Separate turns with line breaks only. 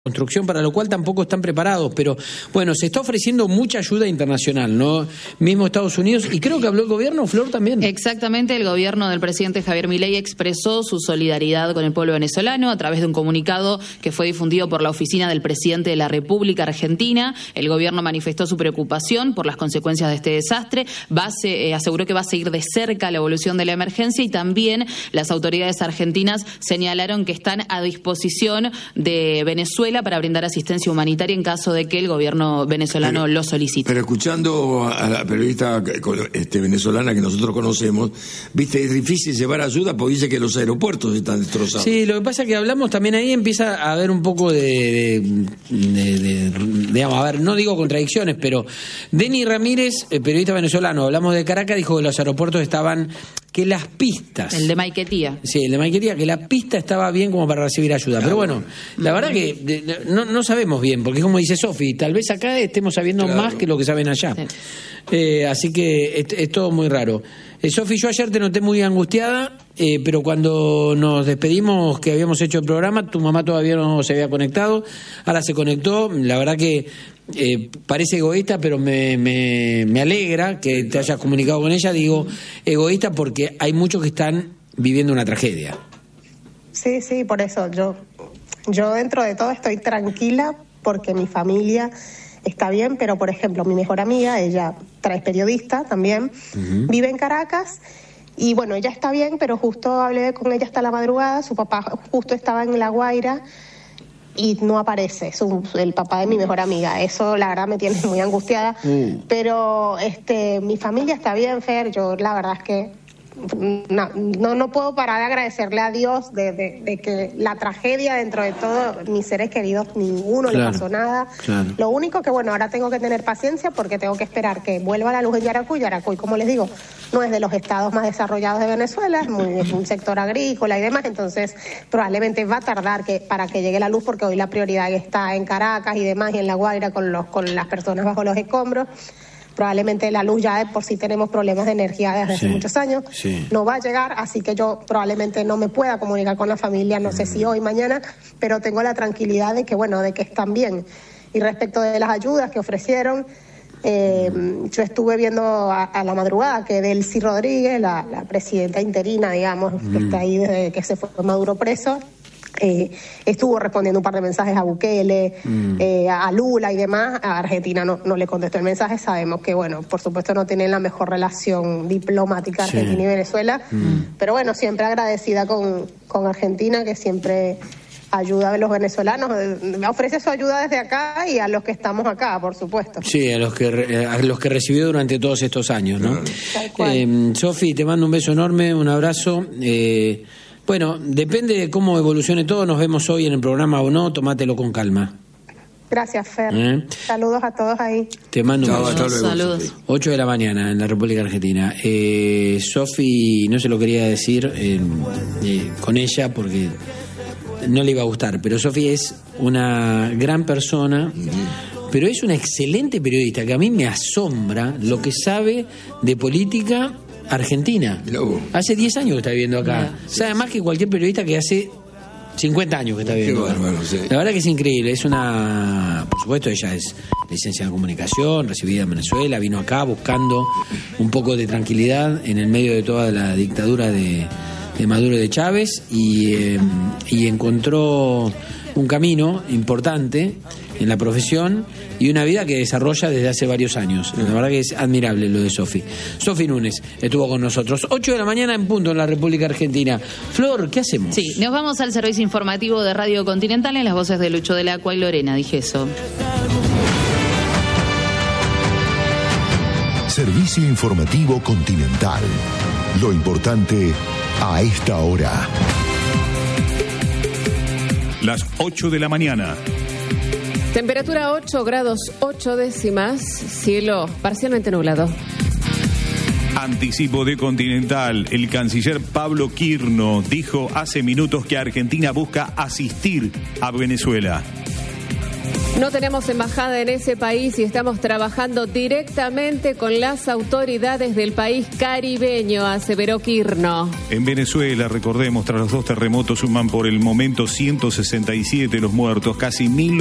construcción, para lo cual tampoco están preparados, pero bueno, se está ofreciendo mucha ayuda internacional, ¿no? Mismo Estados Unidos, y creo que habló el gobierno, Flor, también.
Exactamente, el gobierno del presidente Javier Milei expresó su solidaridad con el pueblo venezolano a través de un comunicado que fue difundido por la oficina del presidente de la República Argentina. El gobierno manifestó su preocupación por las consecuencias de este desastre, aseguró que va a seguir de cerca la evolución de la emergencia, y también las autoridades argentinas señalaron que están a disposición de Venezuela para brindar asistencia humanitaria en caso de que el gobierno venezolano lo solicite.
Pero escuchando a la periodista venezolana que nosotros conocemos, viste, es difícil llevar ayuda porque dice que los aeropuertos están destrozados.
Sí, lo que pasa es que hablamos también ahí, empieza a haber un poco digamos, a ver, no digo contradicciones, pero Denny Ramírez, periodista venezolano, hablamos de Caracas, dijo que los aeropuertos estaban, que las pistas...
El de Maiquetía.
Sí, el de Maiquetía, que la pista estaba bien como para recibir ayuda. Claro. Pero bueno, la verdad que no sabemos bien, porque como dice Sofi, tal vez acá estemos sabiendo más que lo que saben allá. Sí. Así que es todo muy raro. Sofi, yo ayer te noté muy angustiada, pero cuando nos despedimos, que habíamos hecho el programa, tu mamá todavía no se había conectado, ahora se conectó. La verdad que parece egoísta, pero me alegra que te hayas comunicado con ella. Digo egoísta porque hay muchos que están viviendo una tragedia.
Sí, por eso yo dentro de todo estoy tranquila porque mi familia está bien, pero por ejemplo mi mejor amiga, ella es periodista también, vive en Caracas y bueno, ella está bien, pero justo hablé con ella hasta la madrugada, su papá justo estaba en La Guaira y no aparece, el papá de mi mejor amiga. Eso la verdad me tiene muy angustiada, pero mi familia está bien, Fer. Yo la verdad es que no puedo parar de agradecerle a Dios de que la tragedia dentro de todo, mis seres queridos, ninguno le pasó nada. Claro. Lo único que bueno, ahora tengo que tener paciencia porque tengo que esperar que vuelva la luz en Yaracuy. Yaracuy, como les digo, no es de los estados más desarrollados de Venezuela, es un sector agrícola y demás, entonces probablemente va a tardar para que llegue la luz, porque hoy la prioridad está en Caracas y demás, y en La Guaira con las personas bajo los escombros. Probablemente la luz ya de por sí tenemos problemas de energía desde hace muchos años, no va a llegar, así que yo probablemente no me pueda comunicar con la familia, no sé si hoy, mañana, pero tengo la tranquilidad de que están bien. Y respecto de las ayudas que ofrecieron, yo estuve viendo a la madrugada que Delcy Rodríguez, la presidenta interina, digamos, que está ahí desde que se fue Maduro preso, estuvo respondiendo un par de mensajes a Bukele, a Lula y demás. A Argentina no le contestó el mensaje. Sabemos que, bueno, por supuesto no tienen la mejor relación diplomática Argentina y Venezuela, pero bueno, siempre agradecida con Argentina, que siempre ayuda a los venezolanos, ofrece su ayuda desde acá y a los que estamos acá, por supuesto. Sí, a los que recibió durante todos estos años, ¿no? Tal cual.
Sofi, te mando un beso enorme, un abrazo. Bueno, depende de cómo evolucione todo, nos vemos hoy en el programa o no, tomátelo con calma.
Gracias, Fer. Saludos a todos ahí.
Te mando un beso.
Saludos.
8 de la mañana en la República Argentina. Sofi, no se lo quería decir con ella porque no le iba a gustar, pero Sofi es una gran persona, pero es una excelente periodista, que a mí me asombra lo que sabe de política argentina. Hace 10 años que está viviendo acá. Sabe más que cualquier periodista que hace 50 años que está viviendo acá. La verdad que es increíble. Es por supuesto, ella es licenciada en comunicación, recibida en Venezuela, vino acá buscando un poco de tranquilidad en el medio de toda la dictadura de Maduro y de Chávez, y encontró un camino importante en la profesión y una vida que desarrolla desde hace varios años. La verdad que es admirable lo de Sofi. Sofi Núñez estuvo con nosotros. 8 de la mañana en punto en la República Argentina. Flor, ¿qué hacemos?
Sí, nos vamos al servicio informativo de Radio Continental en las voces de Lucho de la Acua y Lorena Di Gesso.
Servicio informativo Continental. Lo importante a esta hora.
Las 8 de la mañana.
Temperatura 8 grados 8 décimas, cielo parcialmente nublado.
Anticipo de Continental. El canciller Pablo Quirno dijo hace minutos que Argentina busca asistir a Venezuela.
No tenemos embajada en ese país y estamos trabajando directamente con las autoridades del país caribeño, aseveró Quirno.
En Venezuela, recordemos, tras los 2 terremotos suman por el momento 167 los muertos, casi 1.000